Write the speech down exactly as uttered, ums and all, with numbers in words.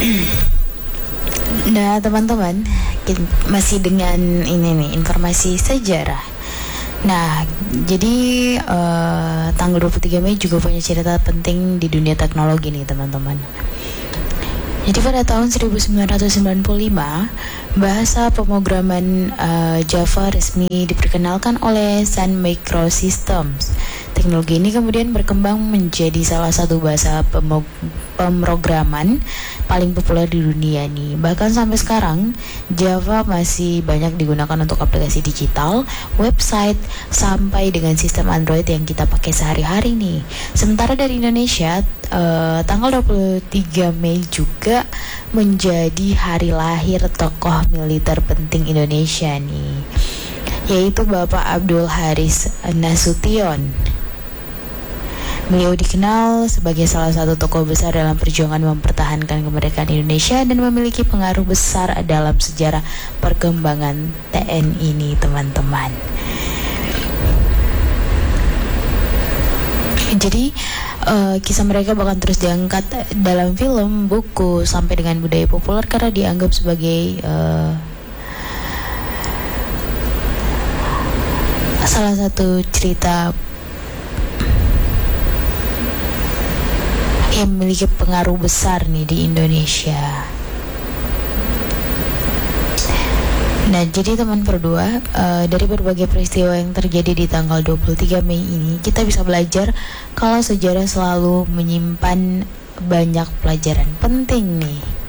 Nah, teman-teman, masih dengan ini nih, informasi sejarah. Nah, jadi uh, tanggal dua puluh tiga Mei juga punya cerita penting di dunia teknologi nih, teman-teman. Jadi pada tahun seribu sembilan ratus sembilan puluh lima, bahasa pemrograman uh, Java resmi diperkenalkan oleh Sun Microsystems. Teknologi ini kemudian berkembang menjadi salah satu bahasa pemrograman paling populer di dunia nih. Bahkan sampai sekarang, Java masih banyak digunakan untuk aplikasi digital, website, sampai dengan sistem Android yang kita pakai sehari-hari nih. Sementara dari Indonesia, uh, tanggal dua puluh tiga Mei juga menjadi hari lahir tokoh militer penting Indonesia nih, yaitu Bapak Abdul Haris Nasution. Beliau dikenal sebagai salah satu tokoh besar dalam perjuangan mempertahankan kemerdekaan Indonesia dan memiliki pengaruh besar dalam sejarah perkembangan T N I ini, teman-teman. Jadi uh, kisah mereka bahkan terus diangkat dalam film, buku, sampai dengan budaya populer karena dianggap sebagai uh, salah satu cerita yang memiliki pengaruh besar nih di Indonesia. Nah, jadi teman berdua, uh, dari berbagai peristiwa yang terjadi di tanggal dua puluh tiga Mei ini, kita bisa belajar kalau sejarah selalu menyimpan banyak pelajaran penting nih.